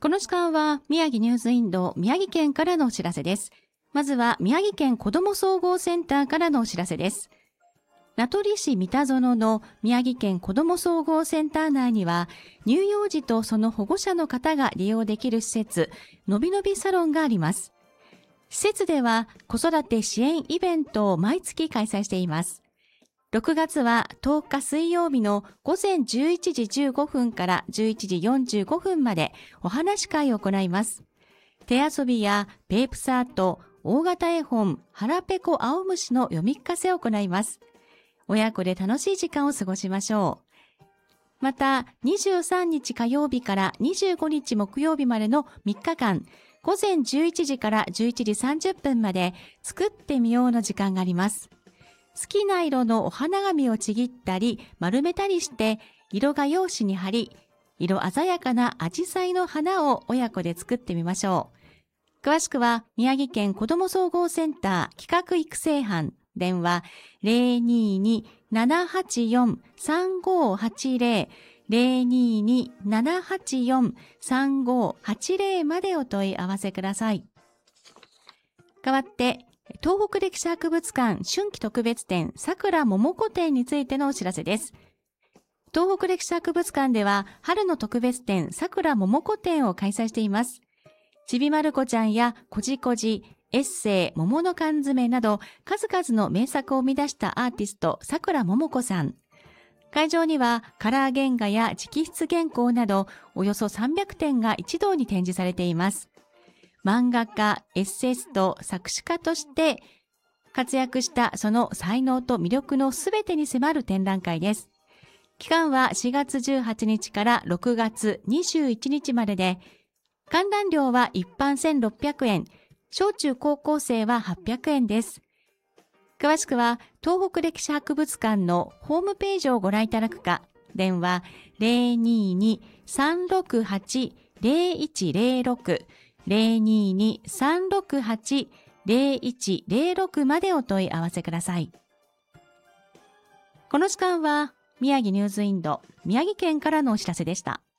この時間は宮城ニュースインド宮城県からのお知らせです。まずは宮城県子ども総合センターからのお知らせです。名取市三田園の宮城県子ども総合センター内には、乳幼児とその保護者の方が利用できる施設、のびのびサロンがあります。施設では子育て支援イベントを毎月開催しています。6月は10日水曜日の午前11時15分から11時45分までお話し会を行います。手遊びやペープサート、大型絵本、腹ペコ青虫の読み聞かせを行います。親子で楽しい時間を過ごしましょう。また、23日火曜日から25日木曜日までの3日間、午前11時から11時30分まで作ってみようの時間があります。好きな色のお花紙をちぎったり丸めたりして色画用紙に貼り、色鮮やかなアジサイの花を親子で作ってみましょう。詳しくは宮城県子ども総合センター企画育成班、電話 022-784-3580 022-784-3580 までお問い合わせください。代わって東北歴史博物館春季特別展さくらももこ展についてのお知らせです。東北歴史博物館では春の特別展さくらももこ展を開催しています。ちびまる子ちゃんやこじこじ、エッセイ、桃の缶詰など数々の名作を生み出したアーティストさくらももこさん。会場にはカラー原画や直筆原稿などおよそ300点が一堂に展示されています。漫画家、エッセイスト、作詞家として活躍したその才能と魅力のすべてに迫る展覧会です。期間は4月18日から6月21日までで、観覧料は一般1600円、小中高校生は800円です。詳しくは東北歴史博物館のホームページをご覧いただくか、電話 022-368-0106 022-368-0106 までお問い合わせください。この時間は宮城ニュースインド宮城県からのお知らせでした。